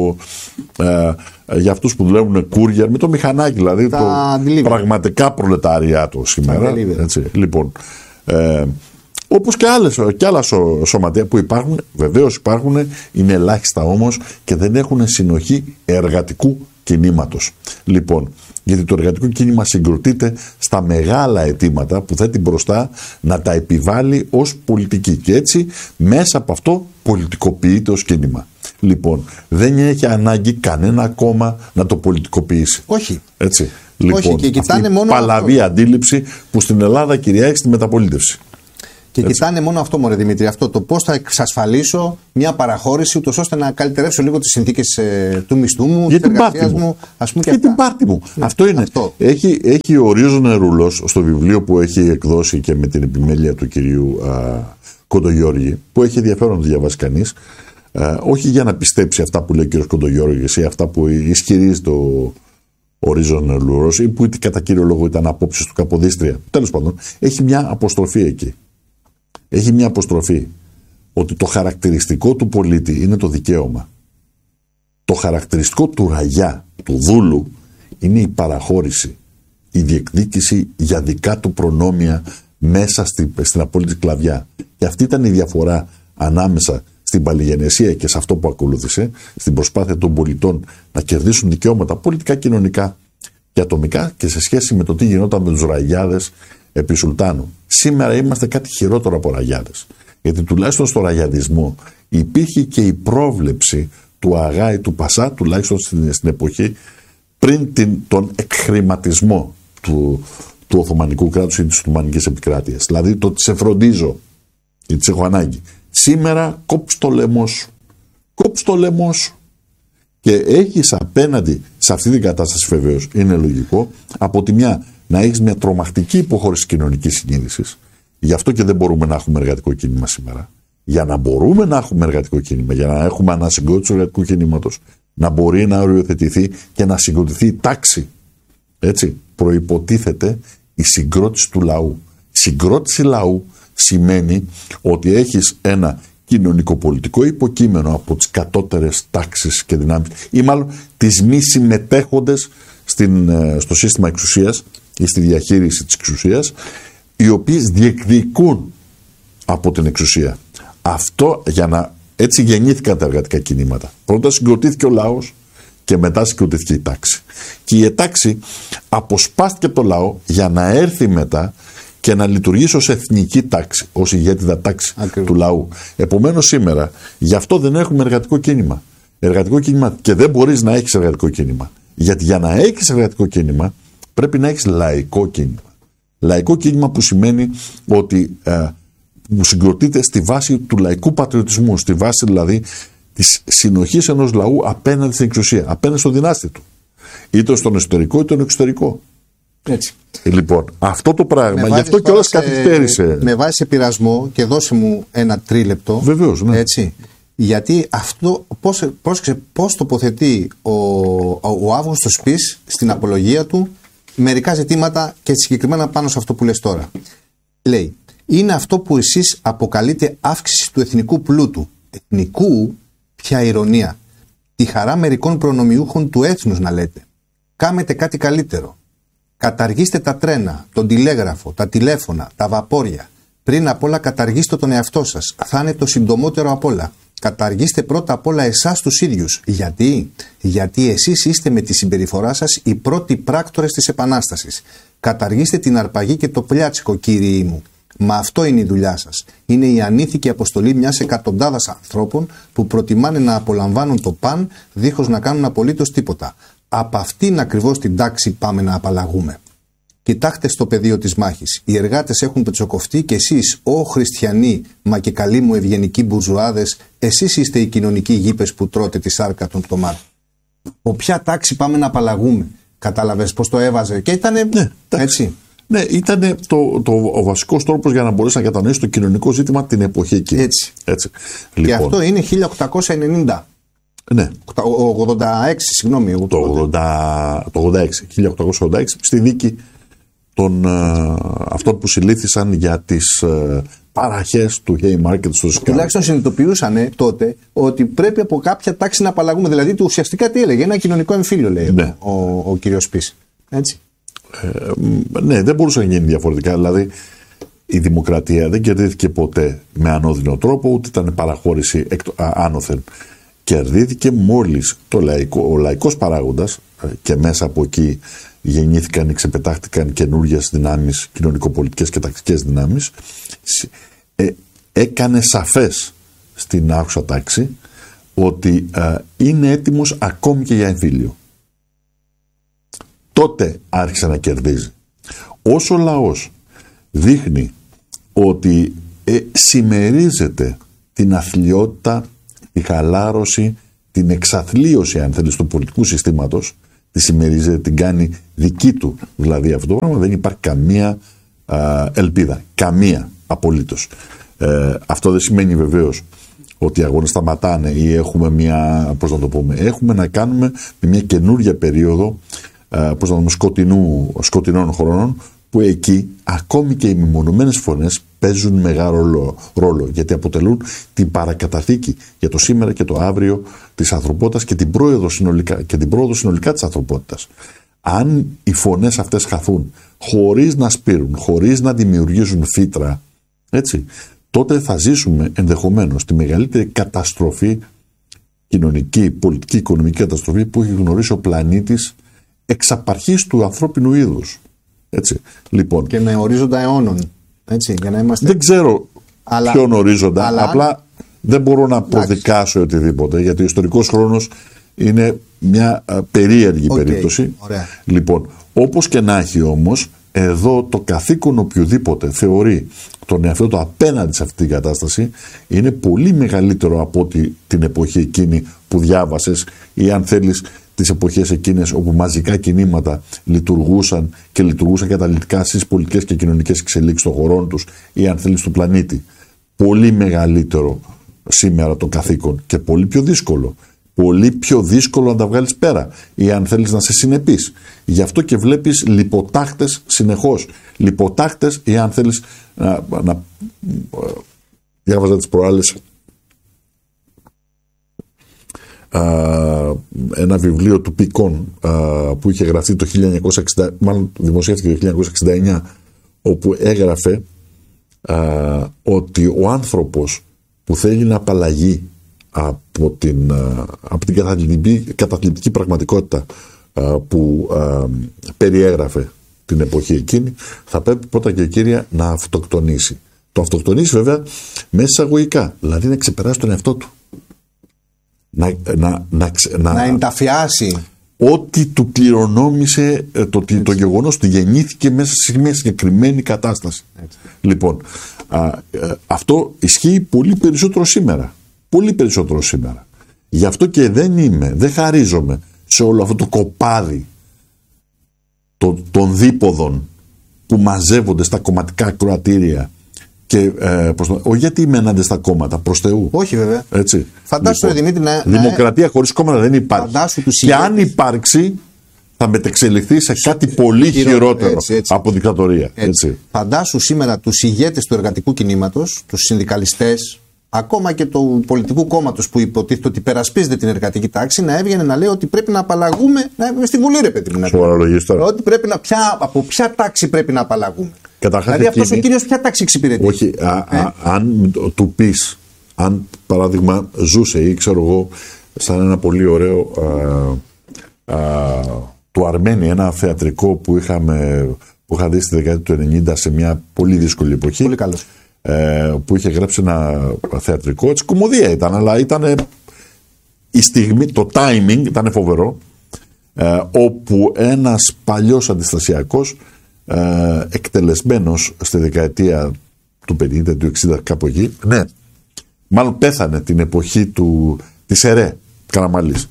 για αυτούς που δουλεύουν courier με το μηχανάκι, δηλαδή το πραγματικά προλεταριάτο σήμερα. Έτσι. Λοιπόν, όπως και άλλα σωματεία που υπάρχουν, βεβαίως υπάρχουν, είναι ελάχιστα όμως και δεν έχουν συνοχή εργατικού κινήματος. Λοιπόν, γιατί το εργατικό κίνημα συγκροτείται στα μεγάλα αιτήματα που θέτει μπροστά να τα επιβάλλει ως πολιτική, και έτσι μέσα από αυτό πολιτικοποιείται ως κίνημα. Λοιπόν, δεν έχει ανάγκη κανένα κόμμα να το πολιτικοποιήσει. Όχι. Έτσι. Λοιπόν, όχι, και κοιτάνε μόνο παλαβή αντίληψη που στην Ελλάδα κυριάρχει στη μεταπολίτευση. Και έτσι. Κοιτάνε μόνο αυτό, μωρέ Δημήτρη, αυτό το πώς θα εξασφαλίσω μια παραχώρηση, ούτως ώστε να καλυτερεύσω λίγο τις συνθήκες του μισθού μου, της εργασίας μου, ας πούμε, και την πάρτη μου. Ναι, αυτό είναι. Αυτό. Έχει ο Ρίζον Ρούλος στο βιβλίο που έχει εκδώσει και με την επιμέλεια του κυρίου Κοντογιώργη, που έχει ενδιαφέρον να το διαβάσει κανείς, όχι για να πιστέψει αυτά που λέει ο κύριος Κοντογιώργης ή αυτά που ισχυρίζεται ο Ρίζον Ρούλος, ή που κατά κύριο λόγο ήταν απόψεις του Καποδίστρια. Τέλος πάντων, έχει μια αποστροφή εκεί. Έχει μια αποστροφή ότι το χαρακτηριστικό του πολίτη είναι το δικαίωμα. Το χαρακτηριστικό του ραγιά, του δούλου, είναι η παραχώρηση, η διεκδίκηση για δικά του προνόμια μέσα στην απόλυτη σκλαβιά. Και αυτή ήταν η διαφορά ανάμεσα στην παλιγενεσία και σε αυτό που ακολούθησε, στην προσπάθεια των πολιτών να κερδίσουν δικαιώματα πολιτικά, κοινωνικά και ατομικά, και σε σχέση με το τι γινόταν με τους ραγιάδες επί Σουλτάνου. Σήμερα είμαστε κάτι χειρότερο από ραγιάδες. Γιατί τουλάχιστον στο ραγιαδισμό υπήρχε και η πρόβλεψη του Αγά ή του Πασά, τουλάχιστον στην εποχή πριν τον εκχρηματισμό του Οθωμανικού κράτους ή της Οθωμανικής επικράτειας. Δηλαδή το ότι σε φροντίζω γιατί σε έχω ανάγκη. Σήμερα κόψ' το λαιμό σου. Κόψ' το λαιμό σου. Και έχεις απέναντι σε αυτή την κατάσταση, βεβαίως, είναι λογικό, από τη μια να έχεις μια τρομακτική υποχώρηση κοινωνικής συνείδησης. Γι' αυτό και δεν μπορούμε να έχουμε εργατικό κίνημα σήμερα. Για να μπορούμε να έχουμε εργατικό κίνημα, για να έχουμε ανασυγκρότηση του εργατικού κινήματος, να μπορεί να οριοθετηθεί και να συγκροτηθεί η τάξη. Έτσι, προϋποτίθεται η συγκρότηση του λαού. Συγκρότηση λαού σημαίνει ότι έχεις ένα κοινωνικοπολιτικό υποκείμενο από τις κατώτερες τάξεις και δυνάμεις, ή μάλλον τις μη συμμετέχοντες στο σύστημα εξουσίας ή στη διαχείριση της εξουσίας, οι οποίες διεκδικούν από την εξουσία. Αυτό έτσι γεννήθηκαν τα εργατικά κινήματα. Πρώτα συγκροτήθηκε ο λαός και μετά συγκροτήθηκε η τάξη. Και η τάξη αποσπάστηκε από το λαό για να έρθει μετά και να λειτουργήσει ως εθνική τάξη, ως ηγέτιδα τάξη του λαού. Επομένως σήμερα, γι' αυτό δεν έχουμε εργατικό κίνημα. Εργατικό κίνημα, και δεν μπορείς να έχεις εργατικό κίνημα. Γιατί για να έχεις εργατικό κίνημα πρέπει να έχεις λαϊκό κίνημα. Λαϊκό κίνημα που σημαίνει ότι που συγκροτείται στη βάση του λαϊκού πατριωτισμού, στη βάση δηλαδή της συνοχής ενός λαού απέναντι στην εξουσία, απέναντι στο δυνάστη του. Είτε στον εσωτερικό είτε στον εξωτερικό. Έτσι. Λοιπόν, αυτό το πράγμα, γι' αυτό κιόλας καθυστέρησε. Με βάζει σε πειρασμό και δώσε μου ένα τρίλεπτο. Βεβαίως, ναι. Έτσι. Γιατί αυτό, πώς τοποθετεί ο Αύγουστος Σπις στην απολογία του μερικά ζητήματα και συγκεκριμένα πάνω σε αυτό που λες τώρα. Λέει, είναι αυτό που εσείς αποκαλείτε αύξηση του εθνικού πλούτου. Εθνικού, ποια ηρωνία. Τη χαρά μερικών προνομιούχων του έθνους να λέτε. Κάμετε κάτι καλύτερο. Καταργήστε τα τρένα, τον τηλέγραφο, τα τηλέφωνα, τα βαπόρια. Πριν απ' όλα καταργήστε τον εαυτό σας. Θα είναι το συντομότερο απ' όλα. Καταργήστε πρώτα απ' όλα εσάς τους ίδιους. Γιατί εσείς είστε με τη συμπεριφορά σας οι πρώτοι πράκτορες της Επανάστασης. Καταργήστε την αρπαγή και το πλιάτσικο, κύριοι μου. Μα αυτό είναι η δουλειά σας. Είναι η ανήθικη αποστολή μιας εκατοντάδας ανθρώπων που προτιμάνε να απολαμβάνουν το παν δίχως να κάνουν απολύτως τίποτα. Από αυτήν ακριβώς την τάξη πάμε να απαλλαγούμε. Κοιτάξτε στο πεδίο της μάχης. Οι εργάτες έχουν πετσοκοφτεί και εσείς, ω χριστιανοί, μα και καλοί μου ευγενικοί μπουρζουάδες, εσείς είστε οι κοινωνικοί γήπες που τρώτε τη σάρκα των πτωμάτων. Από ποια τάξη πάμε να απαλλαγούμε. Κατάλαβες πώς το έβαζε. Και ήτανε έτσι. Ναι, ήταν ο βασικός τρόπος για να μπορέσει να κατανοήσει το κοινωνικό ζήτημα την εποχή εκείνη. Έτσι. Λοιπόν. Και αυτό είναι 1890. Ναι. 86, συγγνώμη. Το 1886, στη δίκη αυτών που συλλήφθησαν για τις παραχές του Haymarket στο Σικάγο. Τουλάχιστον συνειδητοποιούσαν τότε ότι πρέπει από κάποια τάξη να απαλλαγούμε. Δηλαδή ουσιαστικά τι έλεγε, ένα κοινωνικό εμφύλιο, λέει ο κύριος Σπις. Έτσι. Ναι, δεν μπορούσε να γίνει διαφορετικά. Δηλαδή η δημοκρατία δεν κερδίθηκε ποτέ με ανώδυνο τρόπο, ούτε ήταν παραχώρηση άνωθεν. Κερδίθηκε μόλις ο λαϊκός παράγοντας, και μέσα από εκεί γεννήθηκαν ή ξεπετάχτηκαν καινούργιες δυνάμεις, κοινωνικοπολιτικές και τακτικές δυνάμεις, έκανε σαφές στην άρχουσα τάξη ότι είναι έτοιμος ακόμη και για εμφύλιο. Τότε άρχισε να κερδίζει. Όσο ο λαός δείχνει ότι συμμερίζεται την αθλιότητα, τη χαλάρωση, την εξαθλίωση, αν θέλεις, του πολιτικού συστήματος, τη συμμερίζεται, την κάνει δική του. Δηλαδή αυτό το πράγμα δεν υπάρχει καμία ελπίδα. Καμία απολύτως. Αυτό δεν σημαίνει βεβαίως ότι οι αγώνες σταματάνε ή έχουμε έχουμε να κάνουμε με μια καινούργια περίοδο σκοτεινών χρόνων, που εκεί ακόμη και οι μεμονωμένες φωνές παίζουν μεγάλο ρόλο, γιατί αποτελούν την παρακαταθήκη για το σήμερα και το αύριο της ανθρωπότητας και την πρόοδο συνολικά της ανθρωπότητας. Αν οι φωνές αυτές χαθούν χωρίς να σπείρουν, χωρίς να δημιουργήσουν φύτρα, έτσι, τότε θα ζήσουμε ενδεχομένως τη μεγαλύτερη καταστροφή κοινωνική, πολιτική, οικονομική καταστροφή που έχει γνωρίσει ο πλανήτης εξ απαρχής του ανθρώπινου είδους. Έτσι. Λοιπόν, και με ορίζοντα αιώνων. Έτσι, για να είμαστε... Δεν ξέρω ποιον ορίζοντα, απλά δεν μπορώ να προδικάσω οτιδήποτε, γιατί ο ιστορικός χρόνος είναι μια περίεργη περίπτωση. Ωραία. Λοιπόν, όπως και να έχει όμως, εδώ το καθήκον οποιοδήποτε θεωρεί τον εαυτό του απέναντι σε αυτή την κατάσταση είναι πολύ μεγαλύτερο από την εποχή εκείνη που διάβασες, ή αν θέλεις τις εποχές εκείνες όπου μαζικά κινήματα λειτουργούσαν καταλυτικά στις πολιτικές και κοινωνικές εξελίξεις των χωρών τους, ή αν θέλεις του πλανήτη. Πολύ μεγαλύτερο σήμερα το καθήκον και πολύ πιο δύσκολο. Πολύ πιο δύσκολο να τα βγάλεις πέρα, ή αν θέλεις να σε συνεπείς. Γι' αυτό και βλέπεις λιποτάχτες συνεχώς. Λιποτάχτες, ή αν θέλεις να διάβαζα τις προάλλες ένα βιβλίο του Πικόν που είχε γραφτεί το 1960, μάλλον δημοσιεύτηκε το 1969, όπου έγραφε ότι ο άνθρωπος που θέλει να απαλλαγεί από την καταθλιπτική πραγματικότητα που περιέγραφε την εποχή εκείνη, θα πρέπει πρώτα και κύρια να αυτοκτονήσει. Το αυτοκτονήσει βέβαια μέσα εισαγωγικά, δηλαδή να ξεπεράσει τον εαυτό του. Να ενταφιάσει ό,τι του κληρονόμησε το γεγονός ότι γεννήθηκε μέσα σε μια συγκεκριμένη κατάσταση. Έτσι. Λοιπόν, αυτό ισχύει πολύ περισσότερο σήμερα. Πολύ περισσότερο σήμερα. Γι' αυτό και δεν χαρίζομαι σε όλο αυτό το κοπάδι των δίποδων που μαζεύονται στα κομματικά ακροατήρια. Και γιατί είμαι ενάντια στα κόμματα, προς Θεού. Όχι βέβαια. Έτσι. Φαντάσου, λοιπόν, Δημήτρη, δημοκρατία χωρίς κόμματα δεν υπάρχει. Και αν υπάρξει, θα μετεξελιχθεί σε κάτι πολύ χειρότερο έτσι. Από δικτατορία. Έτσι. Φαντάσου σήμερα τους ηγέτες του εργατικού κινήματος, τους συνδικαλιστές, ακόμα και του πολιτικού κόμματος που υποτίθεται ότι υπερασπίζεται την εργατική τάξη, να έβγαινε να λέει ότι πρέπει να απαλλαγούμε. Να είμαι στη Βουλή, ρε παιδί μου. Ότι πρέπει από ποια τάξη πρέπει να απαλλαγούμε. Δηλαδή αυτός ο κύριος ποια τάξη εξυπηρετεί. Όχι, αν του πεις, αν παράδειγμα ζούσε ή ξέρω εγώ, σαν ένα πολύ ωραίο του Αρμένη, ένα θεατρικό που είχα δει στη δεκαετία του 90 σε μια πολύ δύσκολη εποχή. Πολύ καλός. Που είχε γράψει ένα θεατρικό, έτσι κομμωδία ήταν, αλλά ήταν η στιγμή, το timing ήταν φοβερό, όπου ένας παλιός αντιστασιακός εκτελεσμένος στη δεκαετία του 50, του 60 κάπου εκεί, ναι, μάλλον πέθανε την εποχή της ΕΡΕ Καραμαλής,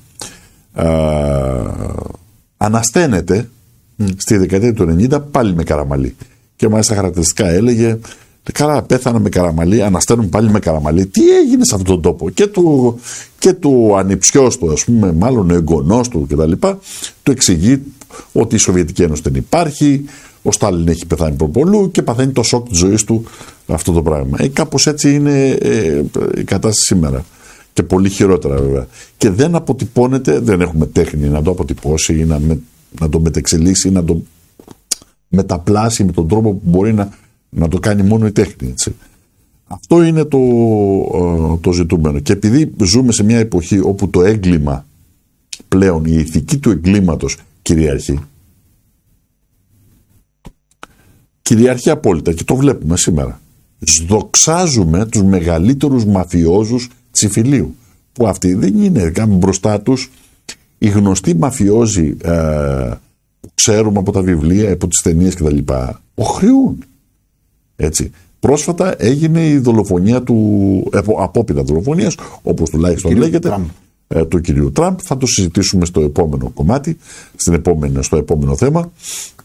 ανασταίνεται στη δεκαετία του 90 πάλι με Καραμαλή, και μάλιστα χαρακτηριστικά έλεγε: καλά, πέθανε με Καραμαλή, ανασταίνουν πάλι με Καραμαλή. Τι έγινε σε αυτόν τον τόπο? Και του ανιψιός του, ας πούμε, μάλλον ο εγγονός του κτλ., του εξηγεί ότι η Σοβιετική Ένωση δεν υπάρχει, ο Στάλιν έχει πεθάνει προπολού και παθαίνει το σοκ της ζωής του αυτό το πράγμα. Κάπως έτσι είναι η κατάσταση σήμερα. Και πολύ χειρότερα βέβαια. Και δεν αποτυπώνεται, δεν έχουμε τέχνη να το αποτυπώσει ή να το μετεξελίξει ή να το μεταπλάσει με τον τρόπο που μπορεί να το κάνει μόνο η τέχνη. Έτσι. Αυτό είναι το ζητούμενο. Και επειδή ζούμε σε μια εποχή όπου το έγκλημα πλέον, η ηθική του εγκλήματος κυριαρχεί απόλυτα, και το βλέπουμε σήμερα. Δοξάζουμε τους μεγαλύτερους μαφιόζους τσιφιλίου, που αυτοί δεν είναι μπροστά τους οι γνωστοί μαφιόζοι που ξέρουμε από τα βιβλία, από τις ταινίες κτλ. Οχρεούν. Έτσι. Πρόσφατα έγινε η δολοφονία απόπειρα δολοφονίας, όπως τουλάχιστον λέγεται, του κυρίου Τραμπ. Θα το συζητήσουμε στο επόμενο κομμάτι, στο επόμενο θέμα.